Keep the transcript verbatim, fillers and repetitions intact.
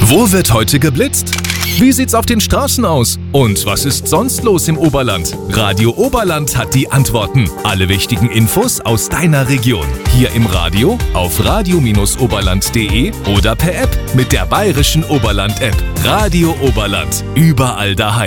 Wo wird heute geblitzt? Wie sieht's auf den Straßen aus? Und was ist sonst los im Oberland? Radio Oberland hat die Antworten. Alle wichtigen Infos aus deiner Region. Hier im Radio, auf radio oberland punkt de oder per App mit der Bayerischen Oberland-App. Radio Oberland. Überall daheim.